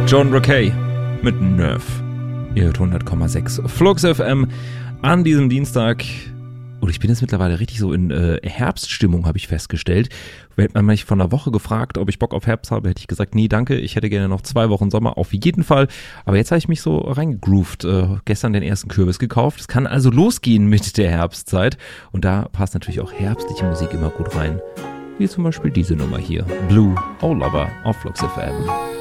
John Rockey mit Nerve. Ihr hört 100,6 Flux FM an diesem Dienstag. Und ich bin jetzt mittlerweile richtig so in Herbststimmung, habe ich festgestellt. Hätte man mich vor einer Woche gefragt, ob ich Bock auf Herbst habe, hätte ich gesagt, nee, danke, ich hätte gerne noch 2 Wochen Sommer, auf jeden Fall. Aber jetzt habe ich mich so reingegroovt, gestern den ersten Kürbis gekauft. Es kann also losgehen mit der Herbstzeit. Und da passt natürlich auch herbstliche Musik immer gut rein. Wie zum Beispiel diese Nummer hier, Blue All Lover auf Flux FM.